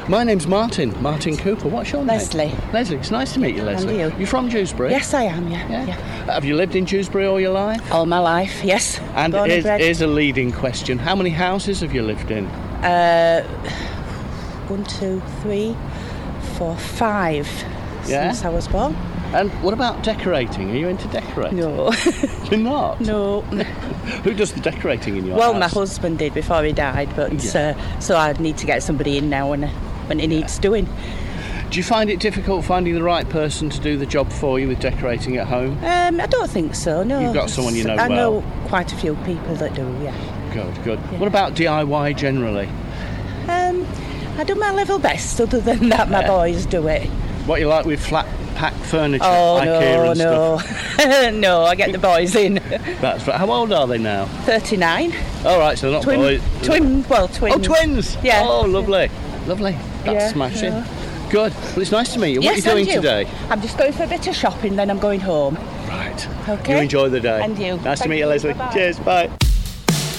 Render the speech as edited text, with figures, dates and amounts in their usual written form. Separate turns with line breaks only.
My name's Martin Cooper. What's your name?
Leslie.
Leslie, it's nice to meet you, Leslie.
And you?
You're from Dewsbury?
Yes, I am, yeah.
Have you lived in Dewsbury all your life?
All my life, yes.
And
Born and bred.
here's a leading question. How many houses have you lived in?
1, 2, 3, 4, 5 since I was born.
And what about decorating? Are you into decorating?
No.
You're not?
No.
Who does the decorating in your
Well,
house?
my husband did before he died, but so I need to get somebody in now when it needs doing.
Do you find it difficult finding the right person to do the job for you with decorating at home?
I don't think so, no.
You've got someone you know
I
well?
know quite a few people that do, yeah.
Good.
Yeah.
What about DIY generally?
I do my level best, other than that my boys do it.
What you like with flat pack furniture,
Oh,
IKEA and stuff?
No, I get the boys in.
That's right. How old are they now?
39.
All right, so they're not boys.
Twins.
Oh, twins!
Yeah.
Oh, lovely. Lovely. That's
Yeah,
smashing.
yeah.
Good. Well, it's nice to meet you.
Yes,
what are you doing
and you?
today?
I'm just going for a bit of shopping, then I'm going home.
Right.
Okay.
You enjoy the day.
And you.
Nice to
Thank
meet you,
you.
Leslie.
Bye-bye.
Cheers. Bye.